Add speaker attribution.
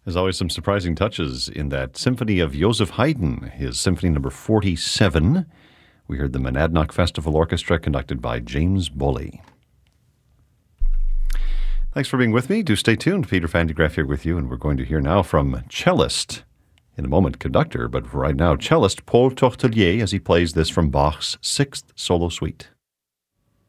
Speaker 1: There's always some surprising touches in that Symphony of Joseph Haydn, his Symphony number 47. We heard the Monadnock Festival Orchestra conducted by James Bully. Thanks for being with me. Do stay tuned. Peter Van de Graaff here with you, and we're going to hear now from cellist, in a moment conductor, but right now cellist Paul Tortelier as he plays this from Bach's 6th Solo Suite.